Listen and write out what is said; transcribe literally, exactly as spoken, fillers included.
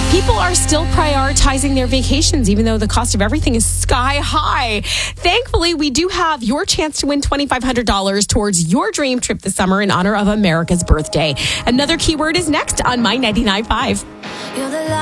People are still prioritizing their vacations, even though the cost of everything is sky high. Thankfully, we do have your chance to win twenty-five hundred dollars towards your dream trip this summer in honor of America's birthday. Another keyword is next on My ninety-nine point five.